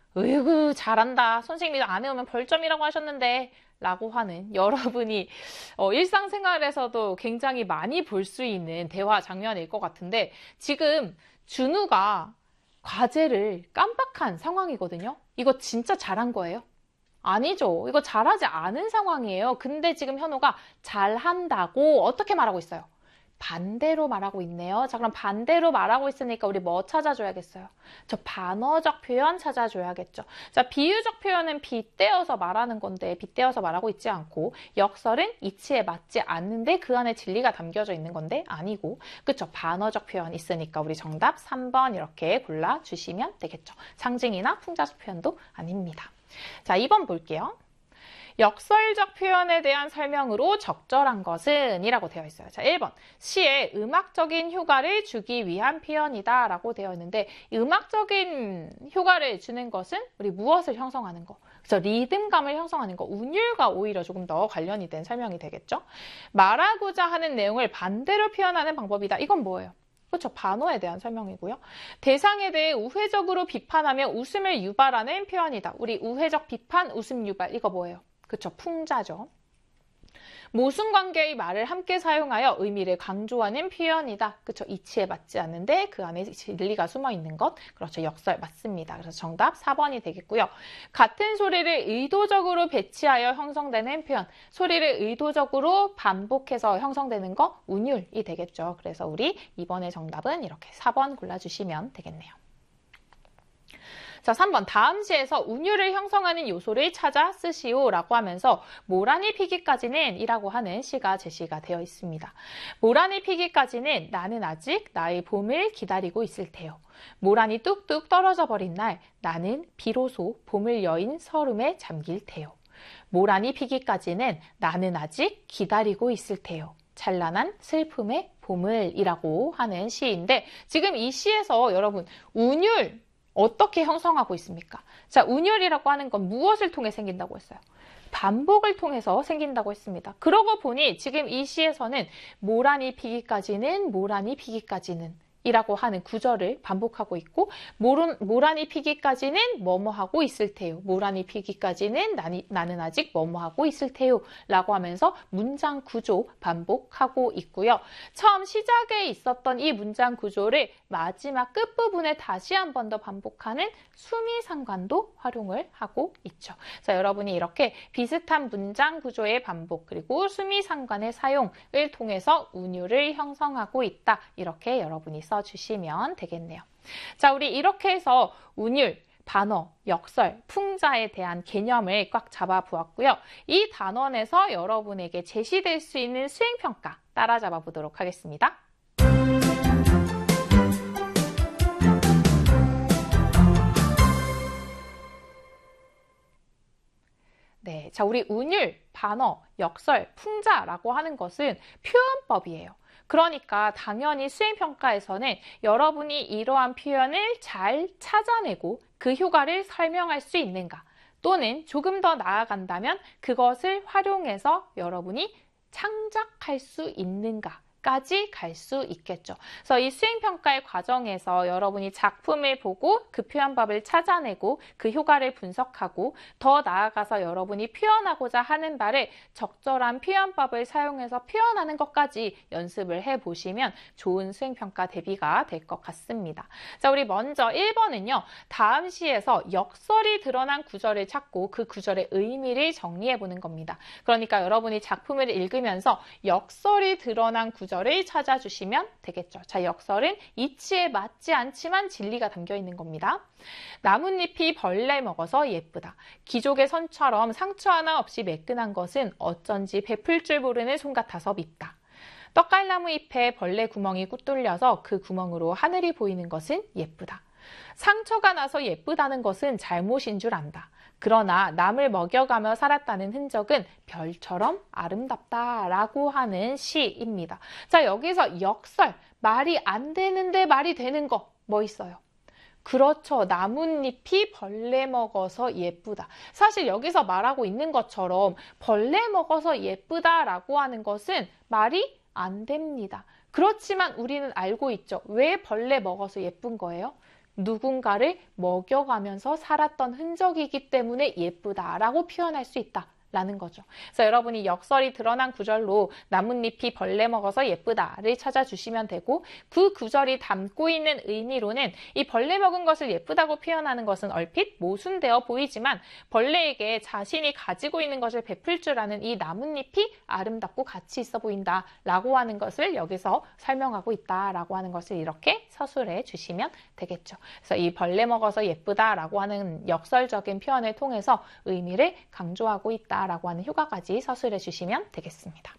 으이구 잘한다. 선생님이 안 해오면 벌점이라고 하셨는데 라고 하는 여러분이 일상생활에서도 굉장히 많이 볼 수 있는 대화 장면일 것 같은데 지금 준우가 과제를 깜빡한 상황이거든요. 이거 진짜 잘한 거예요? 아니죠. 이거 잘하지 않은 상황이에요. 근데 지금 현우가 잘한다고 어떻게 말하고 있어요? 반대로 말하고 있네요. 자, 그럼 반대로 말하고 있으니까 우리 뭐 찾아줘야겠어요? 저 반어적 표현 찾아줘야겠죠. 자, 비유적 표현은 빗대어서 말하는 건데 빗대어서 말하고 있지 않고 역설은 이치에 맞지 않는데 그 안에 진리가 담겨져 있는 건데 아니고 그쵸? 반어적 표현 있으니까 우리 정답 3번 이렇게 골라주시면 되겠죠. 상징이나 풍자적 표현도 아닙니다. 자, 2번 볼게요. 역설적 표현에 대한 설명으로 적절한 것은 이라고 되어 있어요. 자, 1번. 시에 음악적인 효과를 주기 위한 표현이다 라고 되어 있는데 음악적인 효과를 주는 것은 우리 무엇을 형성하는 거? 그래서 리듬감을 형성하는 거, 운율과 오히려 조금 더 관련이 된 설명이 되겠죠? 말하고자 하는 내용을 반대로 표현하는 방법이다. 이건 뭐예요? 그렇죠. 반어에 대한 설명이고요. 대상에 대해 우회적으로 비판하며 웃음을 유발하는 표현이다. 우리 우회적 비판, 웃음 유발 이거 뭐예요? 그쵸, 풍자죠. 모순관계의 말을 함께 사용하여 의미를 강조하는 표현이다. 그쵸, 이치에 맞지 않는데 그 안에 진리가 숨어 있는 것. 그렇죠, 역설 맞습니다. 그래서 정답 4번이 되겠고요. 같은 소리를 의도적으로 배치하여 형성되는 표현. 소리를 의도적으로 반복해서 형성되는 거, 운율이 되겠죠. 그래서 우리 이번의 정답은 이렇게 4번 골라주시면 되겠네요. 자, 3번. 다음 시에서 운율을 형성하는 요소를 찾아 쓰시오 라고 하면서 모란이 피기까지는 이라고 하는 시가 제시가 되어 있습니다. 모란이 피기까지는 나는 아직 나의 봄을 기다리고 있을 테요. 모란이 뚝뚝 떨어져 버린 날 나는 비로소 봄을 여인 서름에 잠길 테요. 모란이 피기까지는 나는 아직 기다리고 있을 테요. 찬란한 슬픔의 봄을 이라고 하는 시인데 지금 이 시에서 여러분 운율 어떻게 형성하고 있습니까? 자, 운율이라고 하는 건 무엇을 통해 생긴다고 했어요? 반복을 통해서 생긴다고 했습니다. 그러고 보니 지금 이 시에서는 모란이 피기까지는 이라고 하는 구절을 반복하고 있고 모란이 피기까지는 뭐뭐 하고 있을 테요. 모란이 피기까지는 나는 아직 뭐뭐 하고 있을 테요. 라고 하면서 문장 구조 반복하고 있고요. 처음 시작에 있었던 이 문장 구조를 마지막 끝부분에 다시 한 번 더 반복하는 수미상관도 활용을 하고 있죠. 자, 여러분이 이렇게 비슷한 문장 구조의 반복 그리고 수미상관의 사용을 통해서 운율을 형성하고 있다. 이렇게 여러분이 써주시면 되겠네요. 자, 우리 이렇게 해서 운율, 반어, 역설, 풍자에 대한 개념을 꽉 잡아보았고요. 이 단원에서 여러분에게 제시될 수 있는 수행평가 따라잡아 보도록 하겠습니다. 네, 자, 우리 운율, 반어, 역설, 풍자라고 하는 것은 표현법이에요. 그러니까 당연히 수행평가에서는 여러분이 이러한 표현을 잘 찾아내고 그 효과를 설명할 수 있는가 또는 조금 더 나아간다면 그것을 활용해서 여러분이 창작할 수 있는가 까지 갈 수 있겠죠. 그래서 이 수행평가의 과정에서 여러분이 작품을 보고 그 표현법을 찾아내고 그 효과를 분석하고 더 나아가서 여러분이 표현하고자 하는 바를 적절한 표현법을 사용해서 표현하는 것까지 연습을 해보시면 좋은 수행평가 대비가 될 것 같습니다. 자, 우리 먼저 1번은요. 다음 시에서 역설이 드러난 구절을 찾고 그 구절의 의미를 정리해보는 겁니다. 그러니까 여러분이 작품을 읽으면서 역설이 드러난 구절을 찾아주시면 되겠죠. 자, 역설은 이치에 맞지 않지만 진리가 담겨있는 겁니다. 나뭇잎이 벌레 먹어서 예쁘다. 기족의 선처럼 상처 하나 없이 매끈한 것은 어쩐지 베풀 줄 모르는 손 같아서 밉다. 떡갈나무 잎에 벌레 구멍이 뚫려서 그 구멍으로 하늘이 보이는 것은 예쁘다. 상처가 나서 예쁘다는 것은 잘못인 줄 안다. 그러나 남을 먹여가며 살았다는 흔적은 별처럼 아름답다라고 하는 시입니다. 자, 여기서 역설, 말이 안 되는데 말이 되는 거 뭐 있어요? 그렇죠. 나뭇잎이 벌레 먹어서 예쁘다. 사실 여기서 말하고 있는 것처럼 벌레 먹어서 예쁘다라고 하는 것은 말이 안 됩니다. 그렇지만 우리는 알고 있죠. 왜 벌레 먹어서 예쁜 거예요? 누군가를 먹여가면서 살았던 흔적이기 때문에 예쁘다라고 표현할 수 있다. 라는 거죠. 그래서 여러분이 역설이 드러난 구절로 나뭇잎이 벌레 먹어서 예쁘다를 찾아주시면 되고, 그 구절이 담고 있는 의미로는 이 벌레 먹은 것을 예쁘다고 표현하는 것은 얼핏 모순되어 보이지만 벌레에게 자신이 가지고 있는 것을 베풀 줄 아는 이 나뭇잎이 아름답고 가치 있어 보인다라고 하는 것을 여기서 설명하고 있다라고 하는 것을 이렇게 서술해 주시면 되겠죠. 그래서 이 벌레 먹어서 예쁘다라고 하는 역설적인 표현을 통해서 의미를 강조하고 있다 라고 하는 효과까지 서술해 주시면 되겠습니다.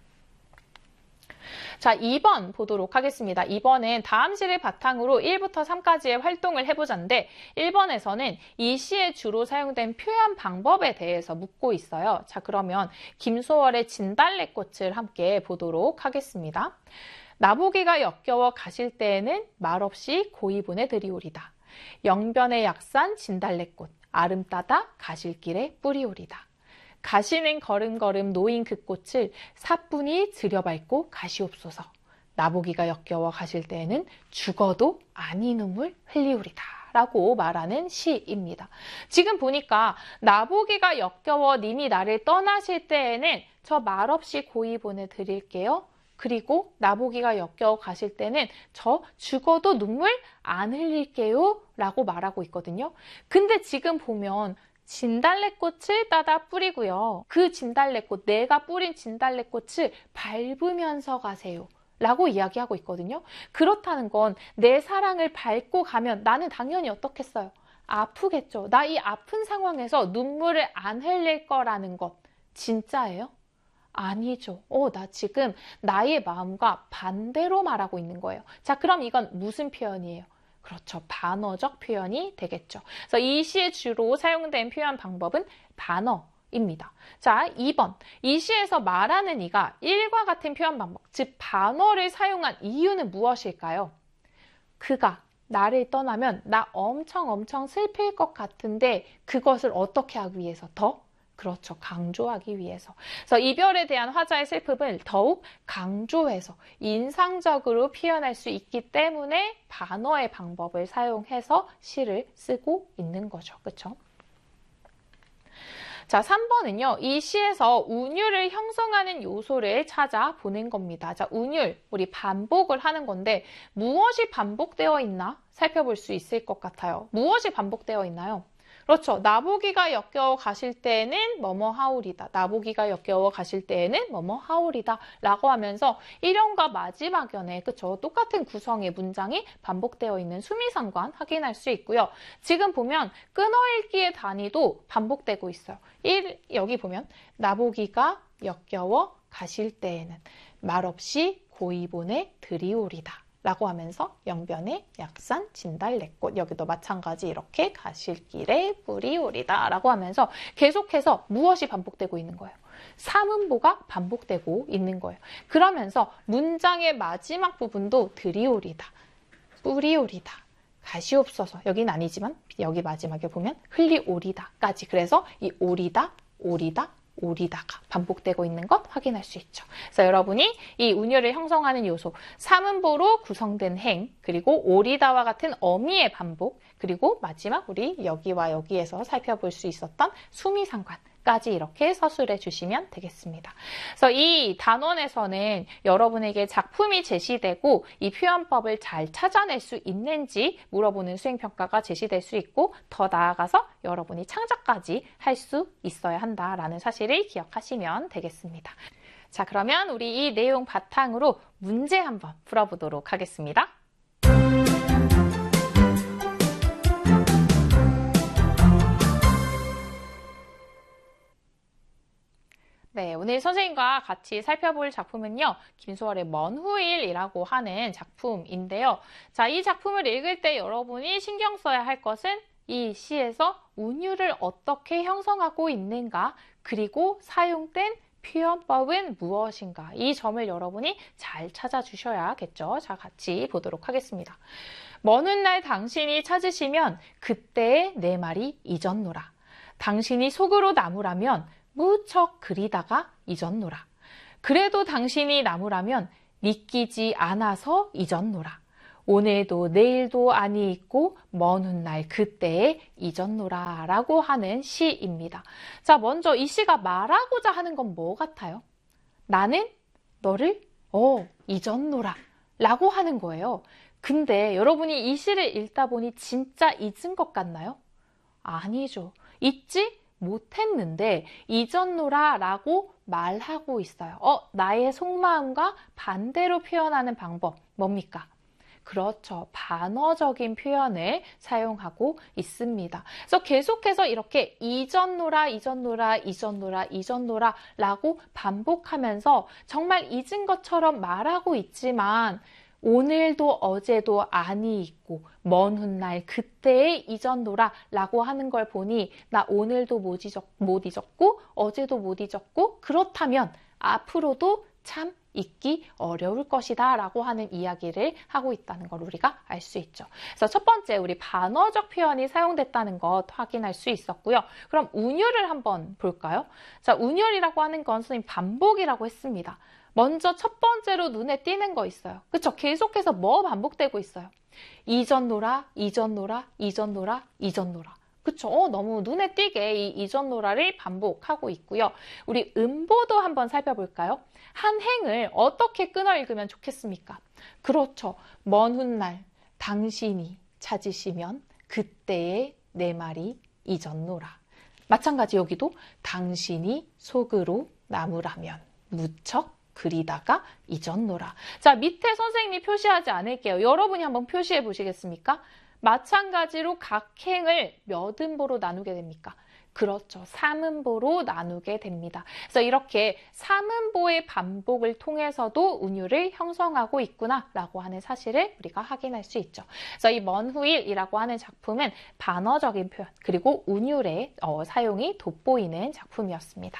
자, 2번 보도록 하겠습니다. 2번은 다음 시를 바탕으로 1부터 3까지의 활동을 해보자인데 1번에서는 이 시에 주로 사용된 표현 방법에 대해서 묻고 있어요. 자, 그러면 김소월의 진달래꽃을 함께 보도록 하겠습니다. 나보기가 역겨워 가실 때에는 말없이 고이 보내드리오리다. 영변의 약산 진달래꽃 아름따다 가실 길에 뿌리오리다. 가시는 걸음걸음 놓인 그 꽃을 사뿐히 들여밟고 가시옵소서. 나보기가 역겨워 가실 때에는 죽어도 아니 눈물 흘리우리다 라고 말하는 시입니다. 지금 보니까 나보기가 역겨워 님이 나를 떠나실 때에는 저 말없이 고이 보내드릴게요. 그리고 나보기가 역겨워 가실 때는 저 죽어도 눈물 안 흘릴게요 라고 말하고 있거든요. 근데 지금 보면 진달래꽃을 따다 뿌리고요. 그 진달래꽃, 내가 뿌린 진달래꽃을 밟으면서 가세요 라고 이야기하고 있거든요. 그렇다는 건 내 사랑을 밟고 가면 나는 당연히 어떻겠어요? 아프겠죠. 나 이 아픈 상황에서 눈물을 안 흘릴 거라는 것 진짜예요? 아니죠. 나 지금 나의 마음과 반대로 말하고 있는 거예요. 자, 그럼 이건 무슨 표현이에요? 그렇죠. 반어적 표현이 되겠죠. 그래서 이 시에 주로 사용된 표현 방법은 반어입니다. 자, 2번. 이 시에서 말하는 이가 1과 같은 표현 방법, 즉 반어를 사용한 이유는 무엇일까요? 그가 나를 떠나면 나 엄청 슬플 것 같은데 그것을 어떻게 하기 위해서 그렇죠. 강조하기 위해서. 그래서 이별에 대한 화자의 슬픔을 더욱 강조해서 인상적으로 표현할 수 있기 때문에 반어의 방법을 사용해서 시를 쓰고 있는 거죠. 그렇죠? 자, 3번은요. 이 시에서 운율을 형성하는 요소를 찾아보는 겁니다. 자, 운율, 우리 반복을 하는 건데 무엇이 반복되어 있나 살펴볼 수 있을 것 같아요. 무엇이 반복되어 있나요? 그렇죠. 나보기가 역겨워 가실 때에는 뭐뭐 하오리다. 나보기가 역겨워 가실 때에는 뭐뭐 하오리다 라고 하면서 1연과 마지막 연에 그쵸 똑같은 구성의 문장이 반복되어 있는 수미상관 확인할 수 있고요. 지금 보면 끊어읽기의 단위도 반복되고 있어요. 여기 보면 나보기가 역겨워 가실 때에는 말없이 고이 보내 드리오리다. 라고 하면서 영변의 약산 진달래꽃 여기도 마찬가지 이렇게 가실 길에 뿌리오리다 라고 하면서 계속해서 무엇이 반복되고 있는 거예요? 사문보가 반복되고 있는 거예요. 그러면서 문장의 마지막 부분도 드리오리다, 뿌리오리다, 가시옵소서 여기는 아니지만 여기 마지막에 보면 흘리오리다까지 그래서 이 오리다, 오리다, 오리다가 반복되고 있는 것 확인할 수 있죠. 그래서 여러분이 이 운율을 형성하는 요소, 사문보로 구성된 행, 그리고 오리다와 같은 어미의 반복, 그리고 마지막 우리 여기와 여기에서 살펴볼 수 있었던 수미상관까지 이렇게 서술해 주시면 되겠습니다. 그래서 이 단원에서는 여러분에게 작품이 제시되고 이 표현법을 잘 찾아낼 수 있는지 물어보는 수행평가가 제시될 수 있고 더 나아가서 여러분이 창작까지 할 수 있어야 한다라는 사실을 기억하시면 되겠습니다. 자, 그러면 우리 이 내용 바탕으로 문제 한번 풀어보도록 하겠습니다. 네, 오늘 선생님과 같이 살펴볼 작품은요. 김소월의 먼 후일이라고 하는 작품인데요. 자, 이 작품을 읽을 때 여러분이 신경 써야 할 것은 이 시에서 운율을 어떻게 형성하고 있는가, 그리고 사용된 표현법은 무엇인가, 이 점을 여러분이 잘 찾아주셔야겠죠. 자, 같이 보도록 하겠습니다. 먼 훗날 당신이 찾으시면 그때의 내 말이 잊었노라. 당신이 속으로 나무라면 무척 그리다가 잊었노라. 그래도 당신이 나무라면 믿기지 않아서 잊었노라. 오늘도 내일도 아니 있고 먼 훗날 그때에 잊었노라 라고 하는 시입니다. 자, 먼저 이 시가 말하고자 하는 건 뭐 같아요? 나는 너를 잊었노라 라고 하는 거예요. 근데 여러분이 이 시를 읽다 보니 진짜 잊은 것 같나요? 아니죠. 잊지 못했는데 잊었노라 라고 말하고 있어요. 나의 속마음과 반대로 표현하는 방법 뭡니까? 그렇죠. 반어적인 표현을 사용하고 있습니다. 그래서 계속해서 이렇게 잊었노라, 잊었노라, 잊었노라, 잊었노라 라고 반복하면서 정말 잊은 것처럼 말하고 있지만 오늘도 어제도 아니 있고 먼 훗날 그때에 잊었노라 라고 하는 걸 보니 나 오늘도 못 잊었고 어제도 못 잊었고 그렇다면 앞으로도 참 잊기 어려울 것이다 라고 하는 이야기를 하고 있다는 걸 우리가 알 수 있죠. 그래서 첫 번째 우리 반어적 표현이 사용됐다는 것 확인할 수 있었고요. 그럼 운율을 한번 볼까요? 자, 운율이라고 하는 건 선생님 반복이라고 했습니다. 먼저 첫 번째로 눈에 띄는 거 있어요. 그쵸? 계속해서 뭐 반복되고 있어요? 잊었노라, 잊었노라, 잊었노라, 잊었노라. 그쵸? 너무 눈에 띄게 이 잊었노라를 반복하고 있고요. 우리 음보도 한번 살펴볼까요? 한 행을 어떻게 끊어 읽으면 좋겠습니까? 그렇죠. 먼 훗날 당신이 찾으시면 그때의 내 말이 잊었노라. 마찬가지 여기도 당신이 속으로 나무라면 무척 그리다가 잊었노라. 자, 밑에 선생님이 표시하지 않을게요. 여러분이 한번 표시해 보시겠습니까? 마찬가지로 각 행을 몇 음보로 나누게 됩니까? 그렇죠. 3음보로 나누게 됩니다. 그래서 이렇게 3음보의 반복을 통해서도 운율을 형성하고 있구나라고 하는 사실을 우리가 확인할 수 있죠. 그래서 이 먼 후일이라고 하는 작품은 반어적인 표현 그리고 운율의 사용이 돋보이는 작품이었습니다.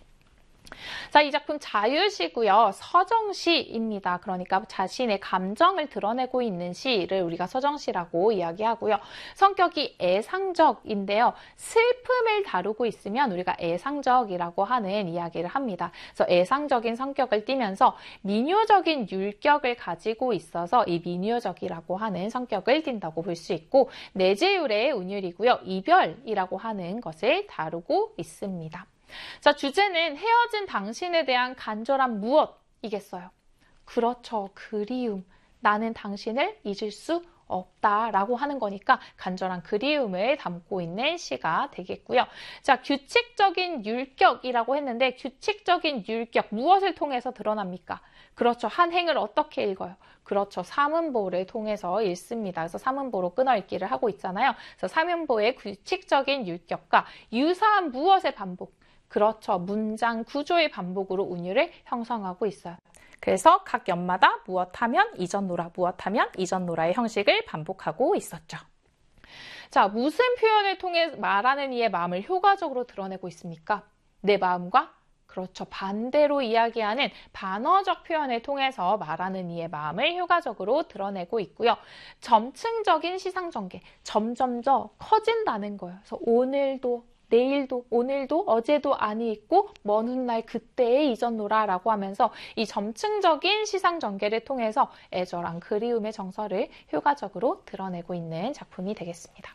자, 이 작품 자유시고요. 서정시입니다. 그러니까 자신의 감정을 드러내고 있는 시를 우리가 서정시라고 이야기하고요. 성격이 애상적인데요. 슬픔을 다루고 있으면 우리가 애상적이라고 하는 이야기를 합니다. 그래서 애상적인 성격을 띠면서 민요적인 율격을 가지고 있어서 이 민요적이라고 하는 성격을 띈다고 볼 수 있고 내재율의 운율이고요. 이별이라고 하는 것을 다루고 있습니다. 자, 주제는 헤어진 당신에 대한 간절한 무엇이겠어요? 그렇죠. 그리움. 나는 당신을 잊을 수 없다라고 하는 거니까 간절한 그리움을 담고 있는 시가 되겠고요. 자, 규칙적인 율격이라고 했는데 규칙적인 율격 무엇을 통해서 드러납니까? 그렇죠. 한 행을 어떻게 읽어요? 그렇죠. 3음보를 통해서 읽습니다. 그래서 3음보로 끊어 읽기를 하고 있잖아요. 그래서 3음보의 규칙적인 율격과 유사한 무엇의 반복? 그렇죠. 문장 구조의 반복으로 운율을 형성하고 있어요. 그래서 각 연마다 무엇하면 잊었노라, 무엇하면 잊었노라의 형식을 반복하고 있었죠. 자, 무슨 표현을 통해 말하는 이의 마음을 효과적으로 드러내고 있습니까? 내 마음과 그렇죠. 반대로 이야기하는 반어적 표현을 통해서 말하는 이의 마음을 효과적으로 드러내고 있고요. 점층적인 시상전개, 점점 더 커진다는 거예요. 그래서 오늘도 내일도 오늘도 어제도 아니 있고 먼 훗날 그때에 잊었노라 라고 하면서 이 점층적인 시상 전개를 통해서 애절한 그리움의 정서를 효과적으로 드러내고 있는 작품이 되겠습니다.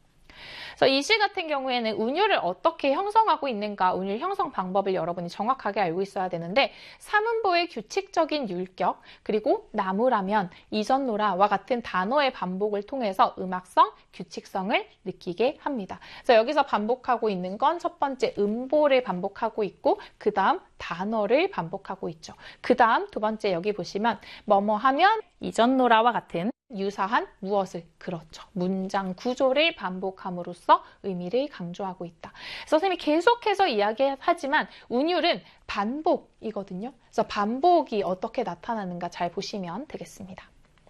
그래서 이 시 같은 경우에는 운율을 어떻게 형성하고 있는가, 운율 형성 방법을 여러분이 정확하게 알고 있어야 되는데 3음보의 규칙적인 율격, 그리고 나무라면, 잊었노라와 같은 단어의 반복을 통해서 음악성, 규칙성을 느끼게 합니다. 그래서 여기서 반복하고 있는 건 첫 번째 음보를 반복하고 있고 그 다음 단어를 반복하고 있죠. 그 다음 두 번째 여기 보시면 뭐뭐 하면 잊었노라와 같은 유사한 무엇을, 그렇죠. 문장 구조를 반복함으로써 의미를 강조하고 있다. 선생님이 계속해서 이야기하지만 운율은 반복이거든요. 그래서 반복이 어떻게 나타나는가 잘 보시면 되겠습니다.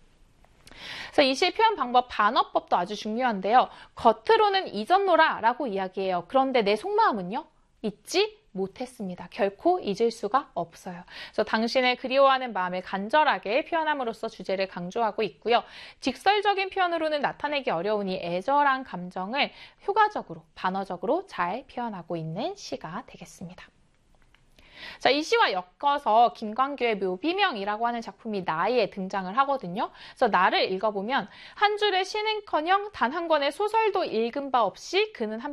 그래서 이 시의 표현 방법, 반어법도 아주 중요한데요. 겉으로는 잊었노라 라고 이야기해요. 그런데 내 속마음은요? 잊지 못했습니다. 결코 잊을 수가 없어요. 그래서 당신을 그리워하는 마음을 간절하게 표현함으로써 주제를 강조하고 있고요. 직설적인 표현으로는 나타내기 어려우니 애절한 감정을 효과적으로, 반어적으로 잘 표현하고 있는 시가 되겠습니다. 자, 이 시와 엮어서 김광규의 묘비명이라고 하는 작품이 나에 등장을 하거든요. 그래서 나를 읽어보면 한 줄의 시는커녕 단 한 권의 소설도 읽은 바 없이 그는